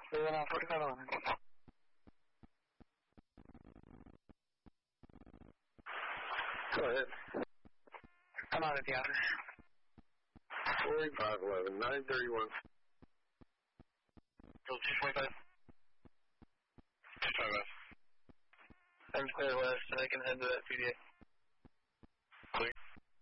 Leaving on 4511. Go ahead. I'm out at the office. 4511, 931. Go 245. 255. I'm clear west, and I can head to that PDA.